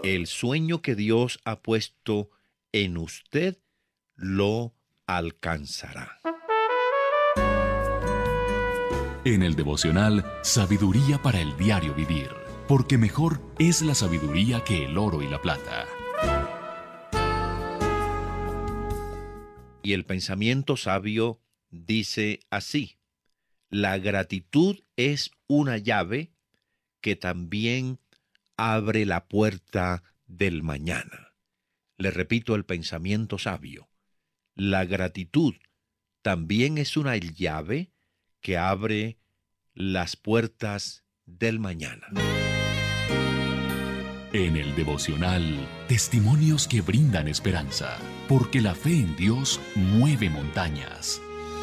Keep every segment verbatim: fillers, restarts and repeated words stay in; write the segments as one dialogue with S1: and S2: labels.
S1: el sueño que Dios ha puesto en usted lo alcanzará.
S2: En el devocional Sabiduría para el diario vivir, porque mejor es la sabiduría que el oro y la plata.
S1: Y el pensamiento sabio dice así: la gratitud es una llave que también abre la puerta del mañana. Le repito el pensamiento sabio: la gratitud también es una llave que abre las puertas del mañana.
S2: En el devocional, testimonios que brindan esperanza, porque la fe en Dios mueve montañas.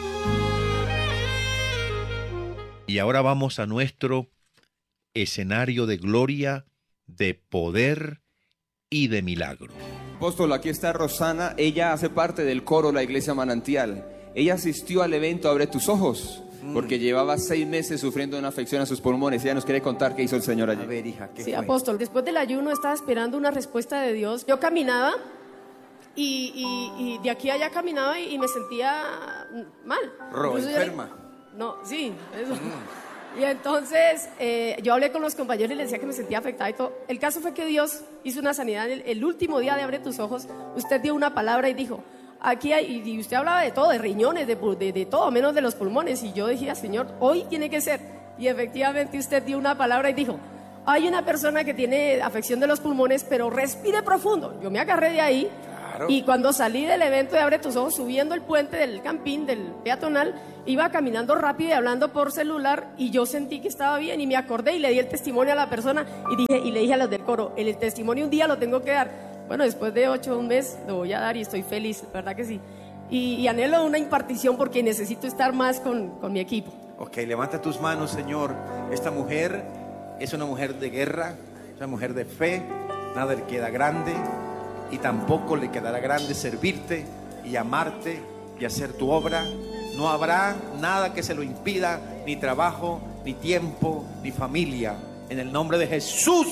S1: Y ahora vamos a nuestro escenario de gloria, de poder y de milagro.
S3: Apóstol, aquí está Rosana. Ella hace parte del coro La Iglesia Manantial. Ella asistió al evento Abre tus ojos, porque llevaba seis meses sufriendo una afección a sus pulmones. Ella nos quiere contar qué hizo el Señor allí.
S4: A ver, hija, ¿qué
S5: Sí,
S4: fue?
S5: apóstol, después del ayuno estaba esperando una respuesta de Dios. Yo caminaba y, y, y de aquí a allá caminaba y, y me sentía mal.
S4: Ro,
S5: Incluso yo
S4: enferma.
S5: le- No, sí, eso. Y entonces eh, yo hablé con los compañeros y les decía que me sentía afectada y todo. El caso fue que Dios hizo una sanidad. El, el último día de Abre tus ojos, usted dio una palabra y dijo: aquí hay, y usted hablaba de todo, de riñones, de, de, de todo, menos de los pulmones. Y yo decía: Señor, hoy tiene que ser. Y efectivamente usted dio una palabra y dijo: hay una persona que tiene afección de los pulmones, pero respire profundo. Yo me agarré de ahí.
S4: Claro.
S5: Y cuando salí del evento de Abre tus ojos, subiendo el puente del campín, del peatonal, iba caminando rápido y hablando por celular, y yo sentí que estaba bien y me acordé y le di el testimonio a la persona y dije, y le dije a los del coro: el, el testimonio un día lo tengo que dar. Bueno, después de ocho, un mes, lo voy a dar y estoy feliz, verdad que sí. Y, y anhelo una impartición porque necesito estar más con, con mi equipo.
S4: Ok, levanta tus manos, Señor. Esta mujer es una mujer de guerra, es una mujer de fe. Nada le queda grande y tampoco le quedará grande servirte y amarte y hacer tu obra. No habrá nada que se lo impida, ni trabajo, ni tiempo, ni familia. En el nombre de Jesús,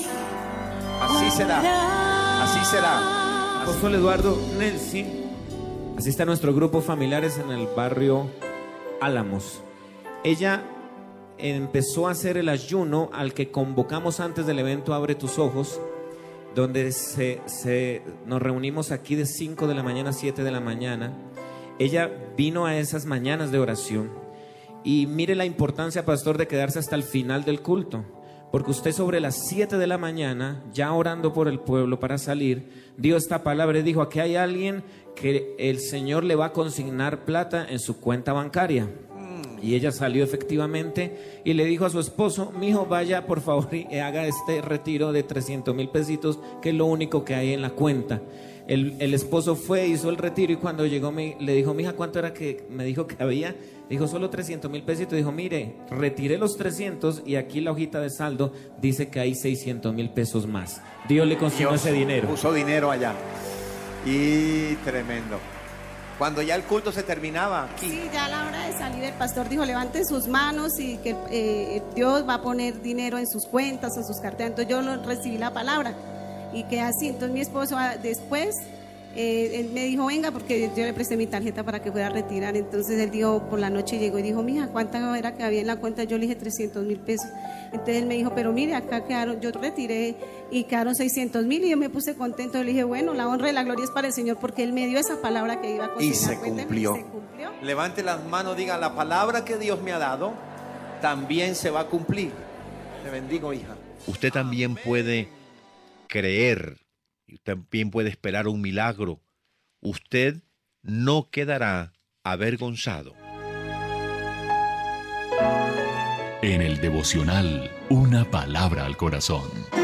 S4: así será, así será. Así.
S6: Apóstol Eduardo Nelsi asiste a nuestro grupo Familiares en el barrio Álamos. Ella empezó a hacer el ayuno al que convocamos antes del evento Abre tus ojos, donde se, se, nos reunimos aquí de cinco de la mañana a siete de la mañana. Ella vino a esas mañanas de oración y mire la importancia, pastor, de quedarse hasta el final del culto, porque usted sobre las siete de la mañana, ya orando por el pueblo para salir, dio esta palabra y dijo: aquí hay alguien que el Señor le va a consignar plata en su cuenta bancaria. Y ella salió efectivamente y le dijo a su esposo: mijo, vaya por favor y haga este retiro de trescientos mil pesitos, que es lo único que hay en la cuenta. El, el esposo fue, hizo el retiro y cuando llegó me, le dijo: mija, ¿cuánto era que me dijo que había? Dijo: solo trescientos mil pesitos. Dijo: mire, retiré los trescientos y aquí la hojita de saldo dice que hay seiscientos mil pesos más. Dios le consignó ese dinero.
S4: Puso dinero allá. Y tremendo. Cuando ya el culto se terminaba aquí.
S7: Sí, ya a la hora de salir el pastor dijo: levante sus manos y que eh, Dios va a poner dinero en sus cuentas, en sus carteras. Entonces yo lo, recibí la palabra y que así. Entonces mi esposo después eh, él me dijo: venga, porque yo le presté mi tarjeta para que fuera a retirar. Entonces él dijo, por la noche llegó y dijo: mija, ¿cuánta era que había en la cuenta? Yo le dije trescientos mil pesos. Entonces él me dijo: pero mire, acá quedaron, yo retiré y quedaron seiscientos mil. Y yo me puse contento. Le dije: bueno, la honra y la gloria es para el Señor, porque él me dio esa palabra que iba a
S4: Y
S7: conseguir
S4: se
S7: la cuenta,
S4: cumplió.
S7: y se cumplió.
S4: Levante las manos, diga: la palabra que Dios me ha dado también se va a cumplir. Te bendigo, hija.
S1: Usted también puede creer, y también puede esperar un milagro. Usted no quedará avergonzado.
S2: En el devocional, una palabra al corazón.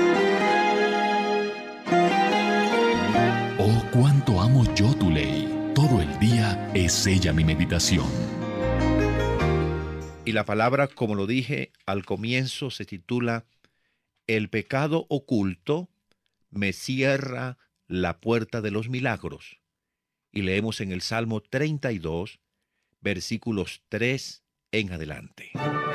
S2: Oh, cuánto amo yo tu ley. Todo el día es ella mi meditación.
S1: Y la palabra, como lo dije al comienzo, se titula: el pecado oculto me cierra la puerta de los milagros. Y leemos en el Salmo treinta y dos, versículos tres en adelante.